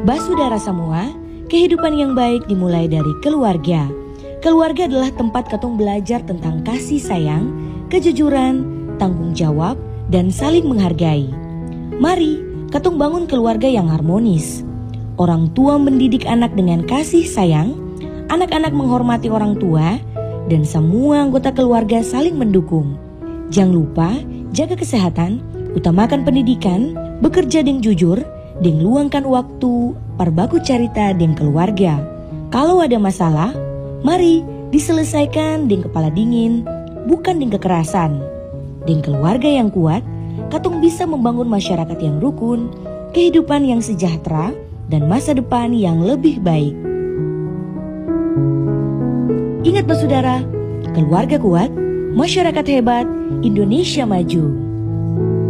Basudara semua, kehidupan yang baik dimulai dari keluarga. Keluarga adalah tempat katong belajar tentang kasih sayang, kejujuran, tanggung jawab, dan saling menghargai. Mari, katong bangun keluarga yang harmonis. Orang tua mendidik anak dengan kasih sayang, anak-anak menghormati orang tua, dan semua anggota keluarga saling mendukung. Jangan lupa, jaga kesehatan, utamakan pendidikan, bekerja dengan jujur, dan luangkan waktu parbaku cerita dengan keluarga. Kalau ada masalah, mari diselesaikan dengan kepala dingin, bukan dengan kekerasan. Dengan keluarga yang kuat, katong bisa membangun masyarakat yang rukun, kehidupan yang sejahtera, dan masa depan yang lebih baik. Ingat Basudara, keluarga kuat, masyarakat hebat, Indonesia maju.